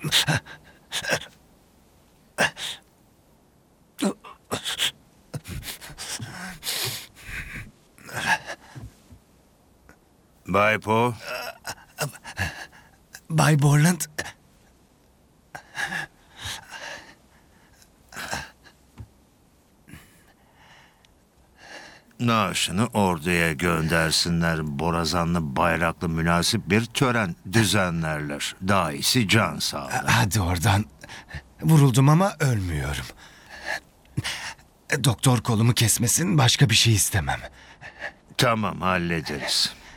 Bay Poe, Bay Borland, naaşını orduya göndersinler. Borazanlı bayraklı münasip bir tören düzenlerler. Daha iyisi can sağlığı. hadi oradan. Vuruldum ama ölmüyorum. Doktor kolumu kesmesin, başka bir şey istemem. Tamam, hallederiz.